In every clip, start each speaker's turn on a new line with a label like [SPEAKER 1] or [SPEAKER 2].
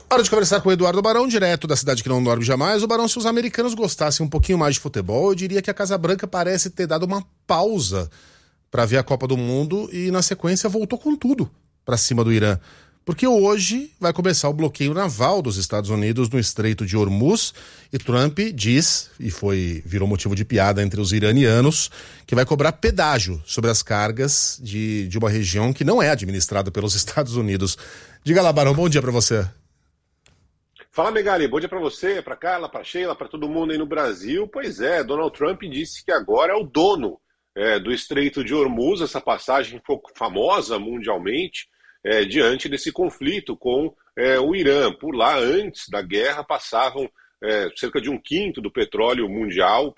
[SPEAKER 1] Hora de conversar com o Eduardo Barão, direto da cidade que não dorme jamais. O Barão, se os americanos gostassem um pouquinho mais de futebol, eu diria que a Casa Branca parece ter dado uma pausa para ver a Copa do Mundo e, na sequência, voltou com tudo para cima do Irã. Porque hoje vai começar o bloqueio naval dos Estados Unidos no Estreito de Hormuz e Trump diz, e virou motivo de piada entre os iranianos, que vai cobrar pedágio sobre as cargas de uma região que não é administrada pelos Estados Unidos. Diga lá, Barão, bom dia para você.
[SPEAKER 2] Fala, Megali, bom dia para você, para Carla, para Sheila, para todo mundo aí no Brasil. Pois é, Donald Trump disse que agora é o dono do Estreito de Hormuz, essa passagem famosa mundialmente, diante desse conflito com o Irã. Por lá, antes da guerra, passavam cerca de um quinto do petróleo mundial,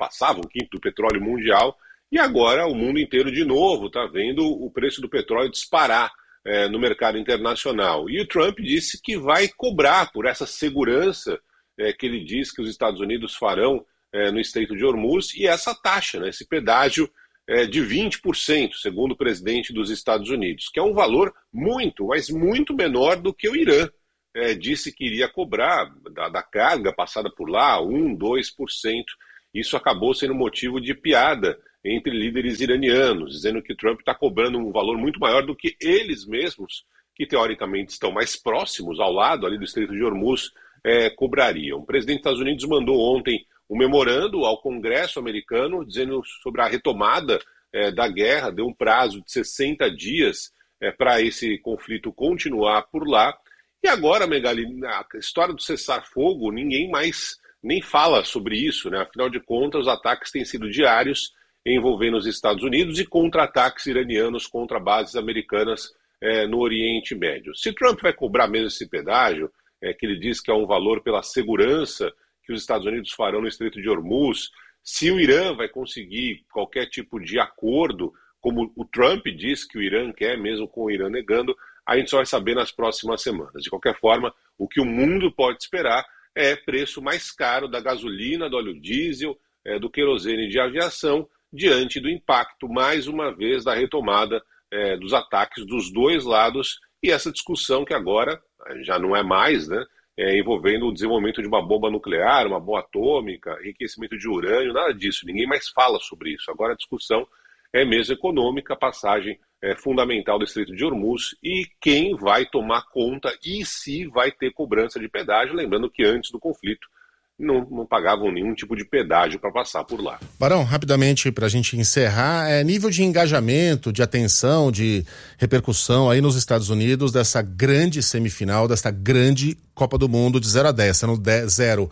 [SPEAKER 2] e agora o mundo inteiro de novo está vendo o preço do petróleo disparar no mercado internacional. E o Trump disse que vai cobrar por essa segurança que ele diz que os Estados Unidos farão no Estreito de Hormuz, e essa taxa, esse pedágio de 20%, segundo o presidente dos Estados Unidos, que é um valor muito, mas muito menor do que o Irã disse que iria cobrar da carga passada por lá, 1%, 2%. Isso acabou sendo motivo de piada entre líderes iranianos, dizendo que Trump está cobrando um valor muito maior do que eles mesmos, que teoricamente estão mais próximos, ao lado ali do Estreito de Hormuz, cobrariam. O presidente dos Estados Unidos mandou ontem um memorando ao Congresso americano, dizendo sobre a retomada da guerra, deu um prazo de 60 dias para esse conflito continuar por lá. E agora, Megali, a história do cessar-fogo, ninguém mais nem fala sobre isso, Afinal de contas, os ataques têm sido diários, envolvendo os Estados Unidos e contra-ataques iranianos contra bases americanas no Oriente Médio. Se Trump vai cobrar mesmo esse pedágio, que ele diz que é um valor pela segurança que os Estados Unidos farão no Estreito de Hormuz, se o Irã vai conseguir qualquer tipo de acordo, como o Trump diz que o Irã quer, mesmo com o Irã negando, a gente só vai saber nas próximas semanas. De qualquer forma, o que o mundo pode esperar é preço mais caro da gasolina, do óleo diesel, do querosene de aviação, diante do impacto, mais uma vez, da retomada dos ataques dos dois lados, e essa discussão que agora já não é mais, envolvendo o desenvolvimento de uma bomba nuclear, uma bomba atômica, enriquecimento de urânio, nada disso, ninguém mais fala sobre isso. Agora a discussão é mesmo econômica, a passagem fundamental do Estreito de Hormuz e quem vai tomar conta e se vai ter cobrança de pedágio, lembrando que antes do conflito não pagavam nenhum tipo de pedágio para passar por lá.
[SPEAKER 1] Barão, rapidamente para a gente encerrar, nível de engajamento, de atenção, de repercussão aí nos Estados Unidos dessa grande semifinal, dessa grande Copa do Mundo de 0 a 10, sendo 0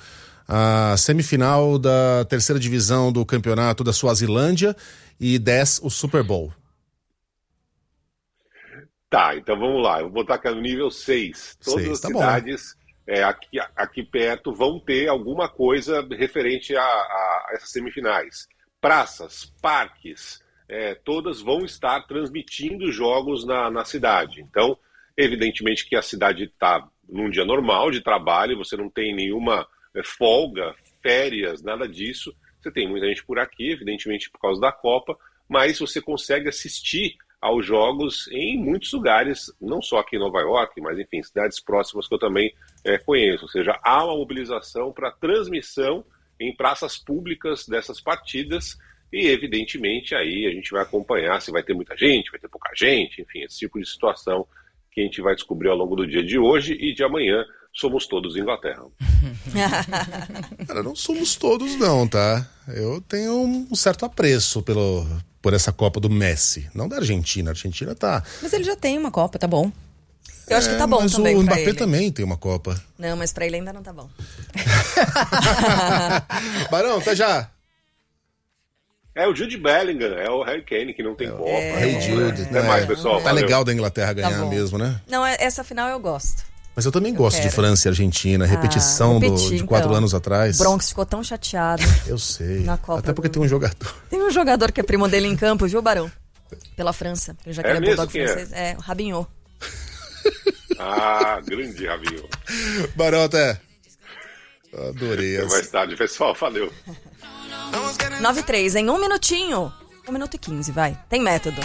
[SPEAKER 1] a semifinal da terceira divisão do campeonato da Suazilândia e 10 o Super Bowl.
[SPEAKER 2] Tá, então vamos lá, eu vou botar aqui no nível 6. Todas as cidades aqui perto vão ter alguma coisa referente a essas semifinais. Praças, parques, todas vão estar transmitindo jogos na cidade. Então, evidentemente que a cidade está num dia normal de trabalho, você não tem nenhuma folga, férias, nada disso. Você tem muita gente por aqui, evidentemente por causa da Copa, mas você consegue assistir aos jogos em muitos lugares, não só aqui em Nova York, mas enfim, cidades próximas que eu também conheço. Ou seja, há uma mobilização para transmissão em praças públicas dessas partidas e, evidentemente, aí a gente vai acompanhar se vai ter muita gente, vai ter pouca gente, enfim, esse tipo de situação que a gente vai descobrir ao longo do dia de hoje e de amanhã. Somos todos Inglaterra.
[SPEAKER 1] Cara, não somos todos não, tá? Eu tenho um certo apreço por essa Copa do Messi, não da Argentina. A Argentina tá...
[SPEAKER 3] Mas ele já tem uma Copa, tá bom. Eu acho que tá bom
[SPEAKER 1] mas
[SPEAKER 3] também
[SPEAKER 1] o
[SPEAKER 3] pra
[SPEAKER 1] Mbappé
[SPEAKER 3] ele.
[SPEAKER 1] também tem uma Copa.
[SPEAKER 3] Não, mas pra ele ainda não tá bom.
[SPEAKER 1] Barão, tá já.
[SPEAKER 2] É o Jude Bellingham, é o Harry Kane que não tem Copa.
[SPEAKER 1] Hey, Jude.
[SPEAKER 2] Até mais, pessoal.
[SPEAKER 1] Tá
[SPEAKER 2] Valeu.
[SPEAKER 1] legal da Inglaterra ganhar mesmo, né?
[SPEAKER 3] Não, essa final eu gosto.
[SPEAKER 1] Mas eu também gosto de França e Argentina, repetição de 4 anos atrás.
[SPEAKER 3] O Bronx ficou tão chateado.
[SPEAKER 1] Eu sei.
[SPEAKER 3] Na Copa
[SPEAKER 1] até porque tem um jogador.
[SPEAKER 3] Tem um jogador que é primo dele em campo, viu, Barão? Pela França. Já que ele é bulldog francês. O Rabignot.
[SPEAKER 2] Grande Rabignot.
[SPEAKER 1] Barão, até. Adorei.
[SPEAKER 2] Até mais tarde, pessoal. Valeu.
[SPEAKER 3] 9:03, em 1 minutinho. 1 minuto e 15, vai. Tem método.